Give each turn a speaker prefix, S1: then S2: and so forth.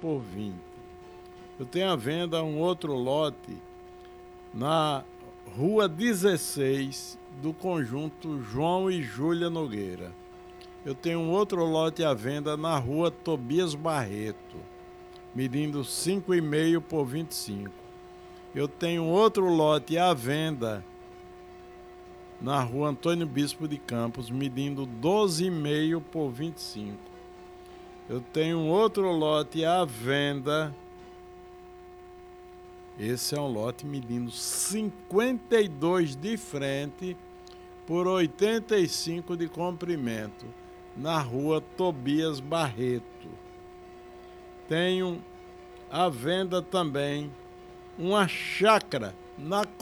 S1: por 20. Eu tenho à venda um outro lote na Rua 16 do conjunto João e Júlia Nogueira. Eu tenho um outro lote à venda na Rua Tobias Barreto, medindo 5,5 por 25. Eu tenho outro lote à venda na Rua Antônio Bispo de Campos, medindo 12,5 por 25. Eu tenho um outro lote à venda. Esse é um lote medindo 52 de frente por 85 de comprimento, na Rua Tobias Barreto. Tenho à venda também uma chácara na